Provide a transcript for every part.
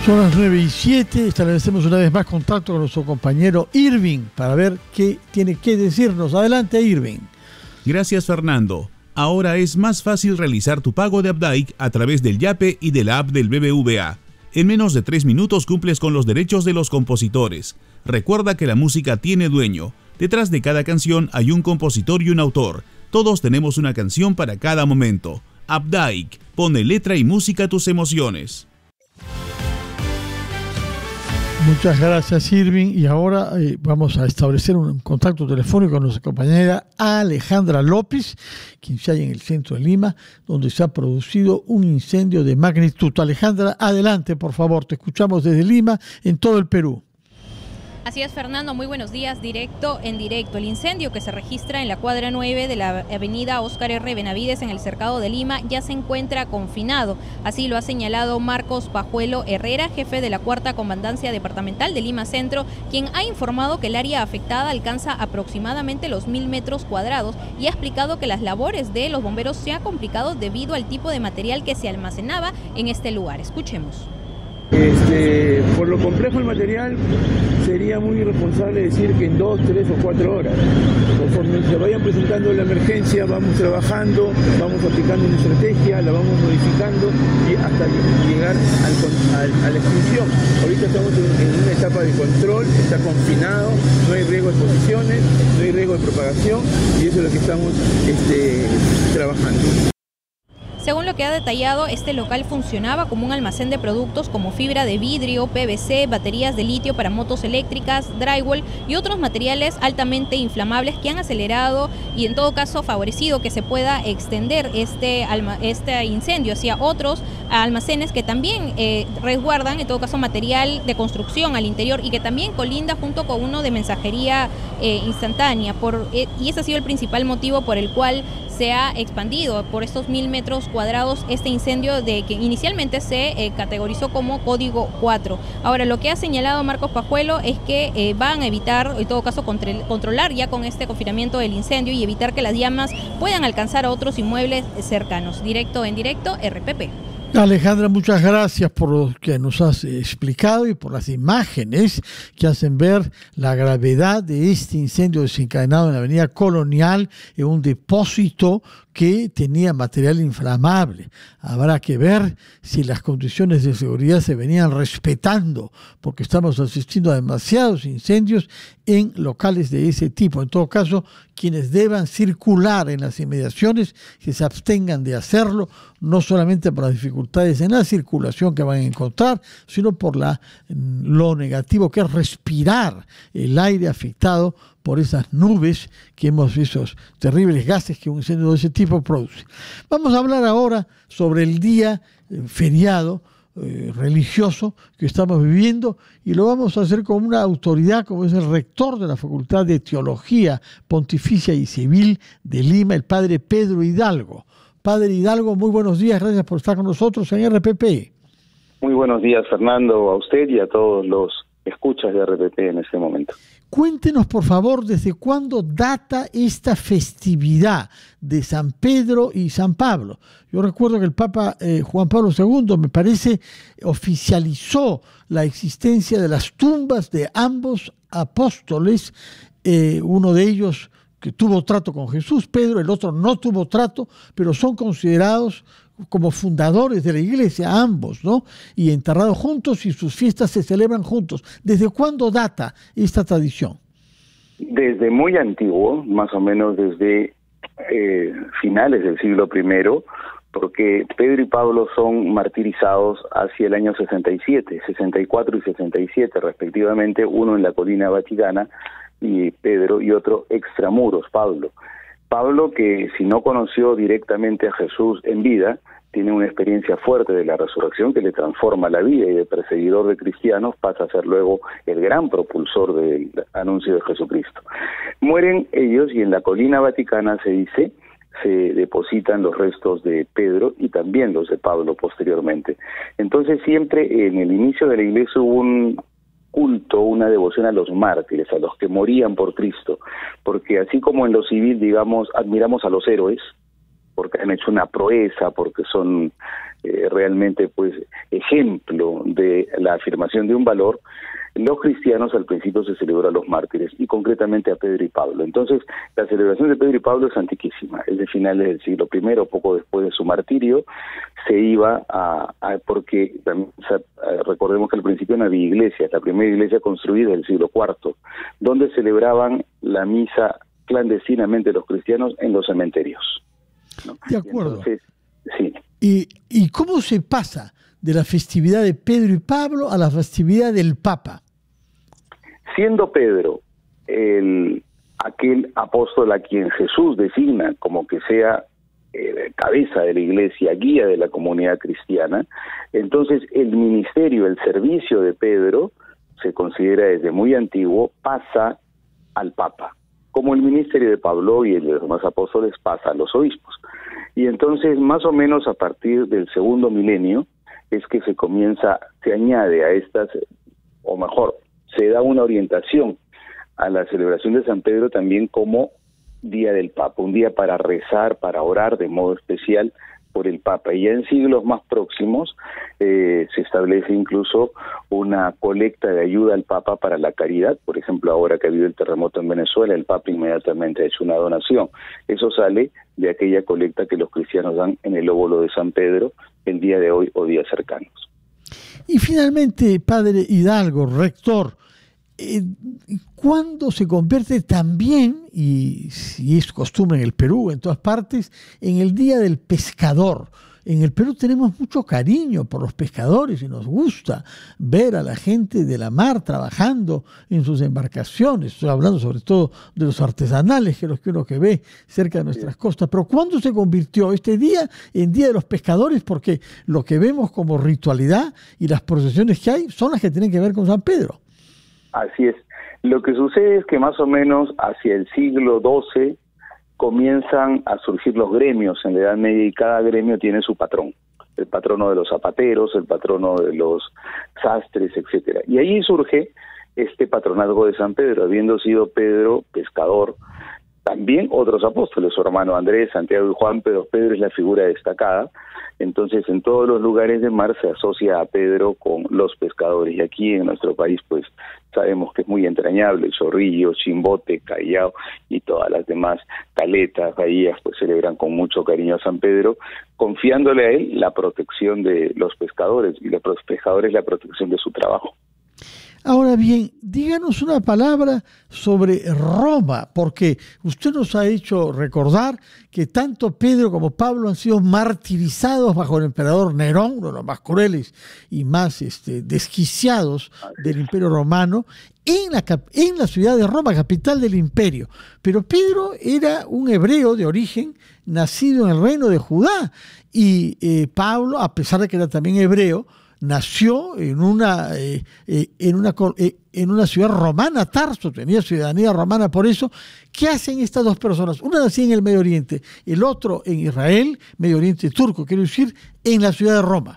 Son las 9:07, establecemos una vez más contacto con nuestro compañero Irving para ver qué tiene que decirnos. Adelante, Irving. Gracias, Fernando. Ahora es más fácil realizar tu pago de Apdike a través del Yape y de la app del BBVA. En menos de 3 minutos cumples con los derechos de los compositores. Recuerda que la música tiene dueño. Detrás de cada canción hay un compositor y un autor. Todos tenemos una canción para cada momento. Apdike, pone letra y música a tus emociones. Muchas gracias, Irving. Y ahora vamos a establecer un contacto telefónico con nuestra compañera Alejandra López, quien se halla en el centro de Lima, donde se ha producido un incendio de magnitud. Alejandra, adelante, por favor. Te escuchamos desde Lima, en todo el Perú. Así es, Fernando, muy buenos días, directo en directo. El incendio que se registra en la cuadra 9 de la avenida Óscar R. Benavides en el cercado de Lima ya se encuentra confinado. Así lo ha señalado Marcos Pajuelo Herrera, jefe de la 4ª Comandancia Departamental de Lima Centro, quien ha informado que el área afectada alcanza aproximadamente los 1000 metros cuadrados y ha explicado que las labores de los bomberos se han complicado debido al tipo de material que se almacenaba en este lugar. Escuchemos. Por lo complejo el material, sería muy irresponsable decir que en 2, 3 o 4 horas. Conforme se vayan presentando la emergencia, vamos trabajando, vamos aplicando una estrategia, la vamos modificando y hasta llegar a la extinción. Ahorita estamos en una etapa de control, está confinado, no hay riesgo de exposiciones, no hay riesgo de propagación y eso es lo que estamos trabajando. Según lo que ha detallado, este local funcionaba como un almacén de productos como fibra de vidrio, PVC, baterías de litio para motos eléctricas, drywall y otros materiales altamente inflamables que han acelerado y en todo caso favorecido que se pueda extender este incendio hacia otros almacenes que también resguardan en todo caso material de construcción al interior y que también colinda junto con uno de mensajería instantánea. Y ese ha sido el principal motivo por el cual se ha expandido por estos 1000 metros cuadrados este incendio que inicialmente se categorizó como código 4. Ahora, lo que ha señalado Marcos Pajuelo es que van a evitar, en todo caso, controlar ya con este confinamiento del incendio y evitar que las llamas puedan alcanzar a otros inmuebles cercanos. Directo en directo, RPP. Alejandra, muchas gracias por lo que nos has explicado y por las imágenes que hacen ver la gravedad de este incendio desencadenado en la avenida Colonial, en un depósito que tenía material inflamable. Habrá que ver si las condiciones de seguridad se venían respetando, porque estamos asistiendo a demasiados incendios en locales de ese tipo. En todo caso, quienes deban circular en las inmediaciones, que se abstengan de hacerlo, no solamente por las dificultades en la circulación que van a encontrar, sino por lo negativo que es respirar el aire afectado por esas nubes que hemos visto, esos terribles gases que un incendio de ese tipo produce. Vamos a hablar ahora sobre el día feriado religioso que estamos viviendo y lo vamos a hacer con una autoridad como es el rector de la Facultad de Teología Pontificia y Civil de Lima, el padre Pedro Hidalgo. Padre Hidalgo, muy buenos días, gracias por estar con nosotros en RPP. Muy buenos días, Fernando, a usted y a todos los escuchas de RPP en este momento. Cuéntenos, por favor, ¿desde cuándo data esta festividad de San Pedro y San Pablo? Yo recuerdo que el Papa Juan Pablo II, me parece, oficializó la existencia de las tumbas de ambos apóstoles, uno de ellos que tuvo trato con Jesús, Pedro, el otro no tuvo trato, pero son considerados como fundadores de la iglesia, ambos, ¿no? Y enterrados juntos y sus fiestas se celebran juntos. ¿Desde cuándo data esta tradición? Desde muy antiguo, más o menos desde finales del siglo I, porque Pedro y Pablo son martirizados hacia el año 67, 64 y 67 respectivamente, uno en la colina Vaticana y Pedro y otro extramuros, Pablo. Pablo, que si no conoció directamente a Jesús en vida, tiene una experiencia fuerte de la resurrección que le transforma la vida y de perseguidor de cristianos pasa a ser luego el gran propulsor del anuncio de Jesucristo. Mueren ellos y en la colina Vaticana se dice, se depositan los restos de Pedro y también los de Pablo posteriormente. Entonces siempre en el inicio de la iglesia hubo un culto, una devoción a los mártires, a los que morían por Cristo, porque así como en lo civil, digamos, admiramos a los héroes, porque han hecho una proeza, porque son realmente pues ejemplo de la afirmación de un valor, los cristianos al principio se celebró a los mártires y concretamente a Pedro y Pablo. Entonces la celebración de Pedro y Pablo es antiquísima, es de finales del siglo I, poco después de su martirio. Se iba porque también, recordemos que al principio no había iglesias, la primera iglesia construida en el siglo IV, donde celebraban la misa clandestinamente los cristianos en los cementerios, ¿no? De acuerdo. Entonces, sí. ¿Y cómo se pasa de la festividad de Pedro y Pablo a la festividad del Papa? Siendo Pedro aquel apóstol a quien Jesús designa como que sea cabeza de la iglesia, guía de la comunidad cristiana, entonces el ministerio, el servicio de Pedro, se considera desde muy antiguo, pasa al Papa, como el ministerio de Pablo y el de los demás apóstoles pasa a los obispos. Y entonces, más o menos a partir del segundo milenio, es que se añade a estas, o mejor, se da una orientación a la celebración de San Pedro también como Día del Papa, un día para rezar, para orar de modo especial por el Papa. Y ya en siglos más próximos se establece incluso una colecta de ayuda al Papa para la caridad. Por ejemplo, ahora que ha habido el terremoto en Venezuela, el Papa inmediatamente ha hecho una donación. Eso sale de aquella colecta que los cristianos dan en el óvulo de San Pedro el día de hoy o días cercanos. Y finalmente, Padre Hidalgo, rector, ¿cuándo se convierte también, y si es costumbre en el Perú, en todas partes, en el Día del Pescador? En el Perú tenemos mucho cariño por los pescadores y nos gusta ver a la gente de la mar trabajando en sus embarcaciones. Estoy hablando sobre todo de los artesanales, que los que uno que ve cerca de nuestras costas. Pero ¿cuándo se convirtió este día en Día de los Pescadores? Porque lo que vemos como ritualidad y las procesiones que hay son las que tienen que ver con San Pedro. Así es. Lo que sucede es que más o menos hacia el siglo XII comienzan a surgir los gremios en la Edad Media y cada gremio tiene su patrón. El patrono de los zapateros, el patrono de los sastres, etcétera. Y ahí surge este patronazgo de San Pedro, habiendo sido Pedro pescador. También otros apóstoles, su hermano Andrés, Santiago y Juan, pero Pedro es la figura destacada. Entonces, en todos los lugares de mar se asocia a Pedro con los pescadores. Y aquí en nuestro país, pues, sabemos que es muy entrañable. Zorrillo, Chimbote, Callao y todas las demás caletas, bahías, pues celebran con mucho cariño a San Pedro, confiándole a él la protección de los pescadores y los pescadores la protección de su trabajo. Ahora bien, díganos una palabra sobre Roma, porque usted nos ha hecho recordar que tanto Pedro como Pablo han sido martirizados bajo el emperador Nerón, uno de los más crueles y más desquiciados del Imperio Romano, en la ciudad de Roma, capital del imperio. Pero Pedro era un hebreo de origen nacido en el reino de Judá, y Pablo, a pesar de que era también hebreo, nació en una ciudad romana, Tarso, tenía ciudadanía romana. Por eso, ¿qué hacen estas dos personas? Una nació en el Medio Oriente, el otro en Israel, Medio Oriente turco, quiero decir, en la ciudad de Roma.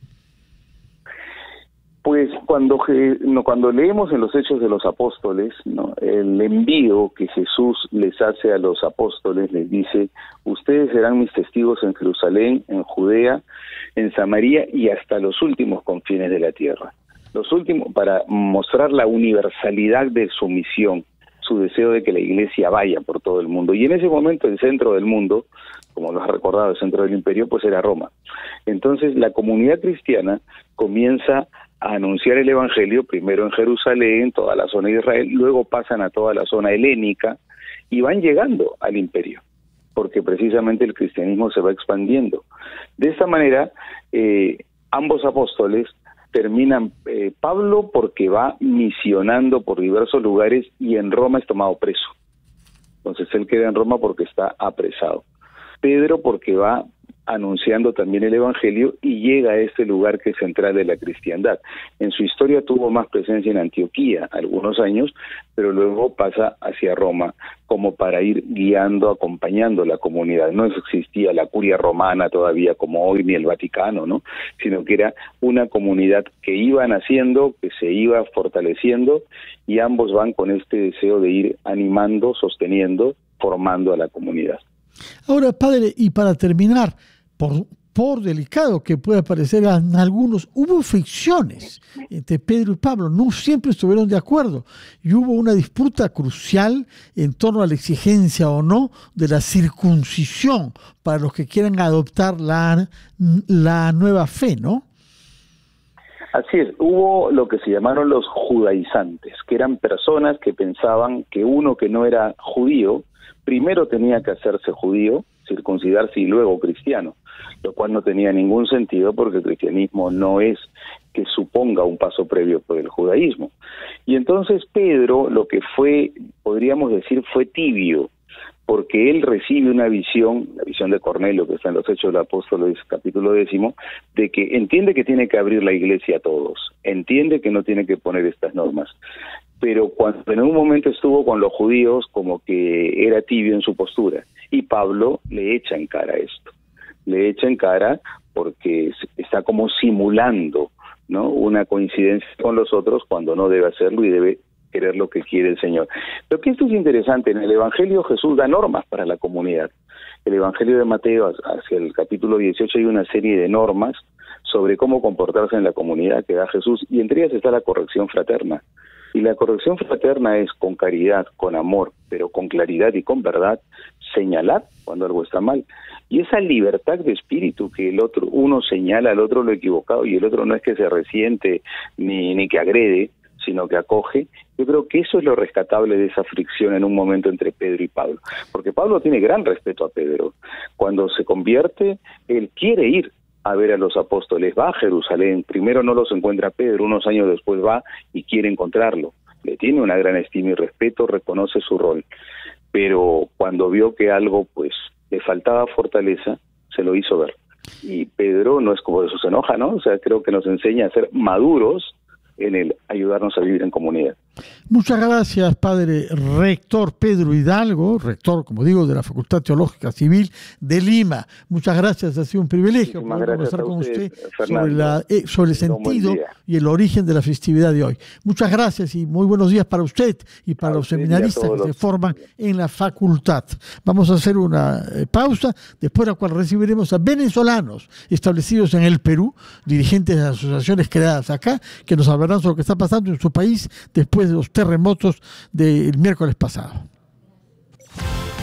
Pues cuando leemos en los Hechos de los Apóstoles, ¿no?, el envío que Jesús les hace a los apóstoles, les dice: ustedes serán mis testigos en Jerusalén, en Judea, en Samaria y hasta los últimos confines de la tierra. Los últimos, para mostrar la universalidad de su misión, su deseo de que la iglesia vaya por todo el mundo. Y en ese momento el centro del mundo, como lo has recordado, el centro del imperio, pues era Roma. Entonces la comunidad cristiana comienza a anunciar el evangelio primero en Jerusalén, toda la zona de Israel, luego pasan a toda la zona helénica y van llegando al imperio, porque precisamente el cristianismo se va expandiendo. De esta manera, ambos apóstoles terminan, Pablo porque va misionando por diversos lugares y en Roma es tomado preso. Entonces él queda en Roma porque está apresado. Pedro porque va anunciando también el evangelio y llega a este lugar que es central de la cristiandad. En su historia tuvo más presencia en Antioquía algunos años, pero luego pasa hacia Roma como para ir guiando, acompañando la comunidad. No existía la curia romana todavía como hoy, ni el Vaticano, ¿no?, sino que era una comunidad que iba naciendo, que se iba fortaleciendo, y ambos van con este deseo de ir animando, sosteniendo, formando a la comunidad. Ahora, padre, y para terminar, por delicado que pueda parecer a algunos, hubo fricciones entre Pedro y Pablo, no siempre estuvieron de acuerdo, y hubo una disputa crucial en torno a la exigencia o no de la circuncisión para los que quieran adoptar la nueva fe, ¿no? Así es, hubo lo que se llamaron los judaizantes, que eran personas que pensaban que uno que no era judío, primero tenía que hacerse judío, circuncidarse y luego cristiano, lo cual no tenía ningún sentido porque el cristianismo no es que suponga un paso previo por el judaísmo. Y entonces Pedro lo que fue, podríamos decir, fue tibio, porque él recibe una visión, la visión de Cornelio, que está en los Hechos de los Apóstoles, capítulo 10, de que entiende que tiene que abrir la iglesia a todos, entiende que no tiene que poner estas normas, pero cuando en un momento estuvo con los judíos, como que era tibio en su postura, y Pablo le echa en cara esto, le echa en cara porque está como simulando, ¿no?, una coincidencia con los otros cuando no debe hacerlo y debe querer lo que quiere el Señor. Pero que esto es interesante, en el Evangelio Jesús da normas para la comunidad. El Evangelio de Mateo, hacia el capítulo 18, hay una serie de normas sobre cómo comportarse en la comunidad que da Jesús, y entre ellas está la corrección fraterna. Y la corrección fraterna es con caridad, con amor, pero con claridad y con verdad, señalar cuando algo está mal. Y esa libertad de espíritu que el otro, uno señala al otro lo equivocado y el otro no es que se resiente ni que agrede, sino que acoge. Yo creo que eso es lo rescatable de esa fricción en un momento entre Pedro y Pablo, porque Pablo tiene gran respeto a Pedro. Cuando se convierte, él quiere ir a ver a los apóstoles, va a Jerusalén, primero no los encuentra Pedro, unos años después va y quiere encontrarlo, le tiene una gran estima y respeto, reconoce su rol, pero cuando vio que algo pues le faltaba fortaleza, se lo hizo ver, y Pedro no es como eso, se enoja, ¿no? O sea, creo que nos enseña a ser maduros en el ayudarnos a vivir en comunidad. Muchas gracias, padre rector Pedro Hidalgo, rector, como digo, de la Facultad Teológica Civil de Lima. Muchas gracias, ha sido un privilegio poder conversar con usted sobre el sentido y el origen de la festividad de hoy. Muchas gracias y muy buenos días para usted y para los seminaristas que se forman en la facultad. Vamos a hacer una pausa, después de la cual recibiremos a venezolanos establecidos en el Perú, dirigentes de asociaciones creadas acá, que nos hablarán sobre lo que está pasando en su país después de los terremotos del miércoles pasado.